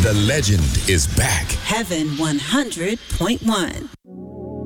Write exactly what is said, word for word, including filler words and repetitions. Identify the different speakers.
Speaker 1: The legend is back.
Speaker 2: Heaven one hundred point one.